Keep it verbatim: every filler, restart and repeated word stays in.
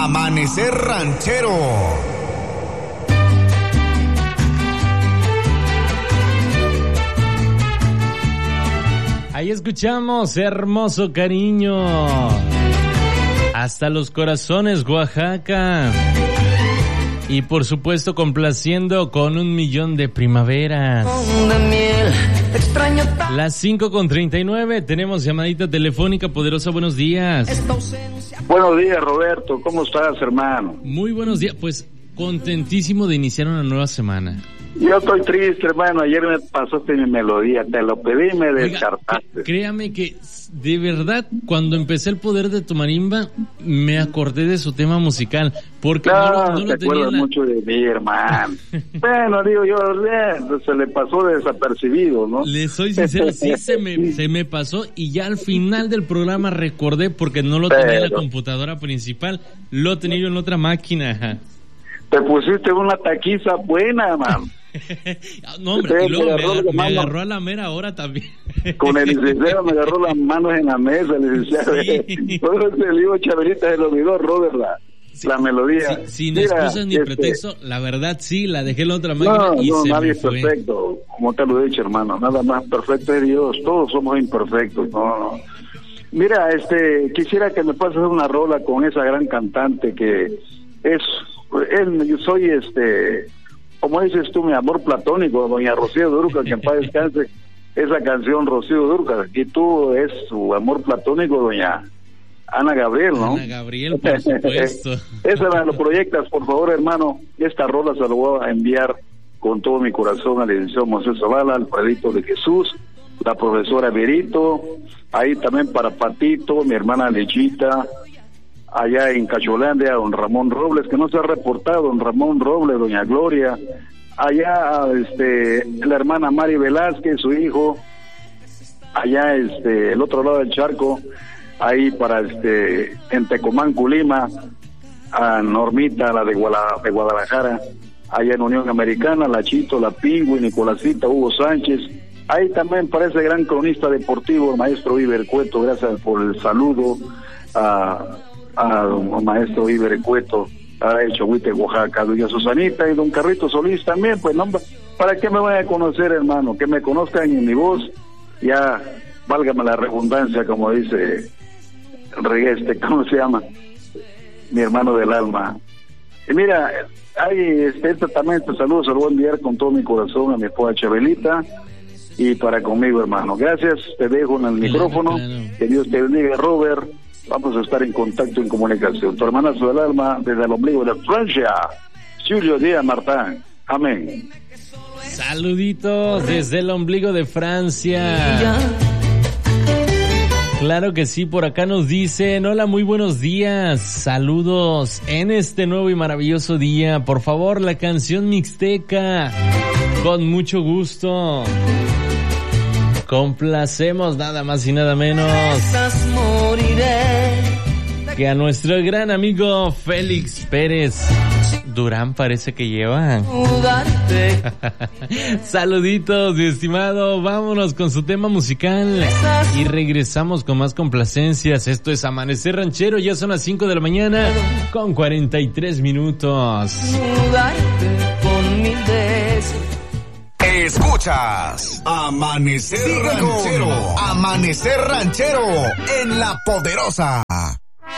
Amanecer Ranchero. Ahí escuchamos Hermoso Cariño. Hasta los Corazones, Oaxaca. Y por supuesto complaciendo con Un Millón de Primaveras. Las cinco con treinta y nueve, tenemos llamadita telefónica. Poderosa, buenos días. Buenos días, Roberto, ¿cómo estás, hermano? Muy buenos días, pues contentísimo de iniciar una nueva semana. Yo estoy triste, hermano, ayer me pasaste mi melodía, te lo pedí y me descartaste. Oiga, créame que de verdad, cuando empecé el poder de tu marimba, me acordé de su tema musical, porque no, no, no, no te lo tenía acuerdas la... mucho de mí, hermano. Bueno, digo yo, eh, se le pasó desapercibido, ¿no? Le soy sincero, sí se me, se me pasó, y ya al final del programa recordé, porque no lo Pero... tenía en la computadora principal, lo tenía yo en otra máquina. Te pusiste una taquiza buena, man. No, hombre, Usted y luego me me, agarró agarró, la me mano. agarró a la mera hora también. Con el licenciado me agarró las manos en la mesa, el licenciado. Sí. Todo ese libro Chabelita se lo olvidó, Robert, la, Sí, la melodía. Sí, sin Mira, excusas ni este, pretexto, la verdad sí, la dejé en la otra máquina no, y no, se nadie me es fue. perfecto, como te lo he dicho, hermano, nada más perfecto es Dios, todos somos imperfectos, no, no. Mira, este, quisiera que me pases una rola con esa gran cantante que es, él, yo soy este, como dices tú, mi amor platónico, doña Rocío Dúrcal, que en paz descanse, esa canción Rocío Dúrcal, y tú es su amor platónico, doña Ana Gabriel, ¿no? Ana Gabriel, por supuesto. Esa me lo proyectas, por favor, hermano. Esta rola se lo voy a enviar con todo mi corazón al licenciado Moisés Zavala, al Alfredito de Jesús, la profesora Verito, ahí también para Patito, mi hermana Lechita, allá en Cacholandia, don Ramón Robles, que no se ha reportado, don Ramón Robles, doña Gloria, allá este la hermana Mari Velázquez, su hijo, allá este el otro lado del charco, ahí para este en Tecomán, Colima, a Normita, la de, Guala, de Guadalajara, allá en Unión Americana, la Chito, la Pingüi, Nicolásita, Hugo Sánchez, ahí también para ese gran cronista deportivo, el maestro Iber Cueto, gracias por el saludo a, a don maestro Iber Cueto, a el Chohuite, Oaxaca, doña Susanita y don Carrito Solís también, pues no, para que me vayan a conocer, hermano, que me conozcan en mi voz, ya válgame la redundancia, como dice Regueste, ¿cómo se llama? Mi hermano del alma. Y mira, hay este, este también este saludo se lo voy a enviar con todo mi corazón a mi esposa Chabelita y para conmigo, hermano. Gracias, te dejo en el claro, micrófono. Claro. Que Dios te bendiga, Robert. Vamos a estar en contacto, en comunicación. Tu hermanazo del alma desde el ombligo de Francia, Julio Díaz Martán. Amén. Saluditos desde el ombligo de Francia. Claro que sí, por acá nos dicen, hola, muy buenos días, saludos en este nuevo y maravilloso día, por favor, la canción mixteca, con mucho gusto, complacemos nada más y nada menos que a nuestro gran amigo Félix Pérez Durán, parece que lleva. Saluditos, mi estimado. Vámonos con su tema musical y regresamos con más complacencias. Esto es Amanecer Ranchero. Ya son las cinco de la mañana con cuarenta y tres minutos. Escuchas Amanecer Ranchero. Amanecer Ranchero en La Poderosa.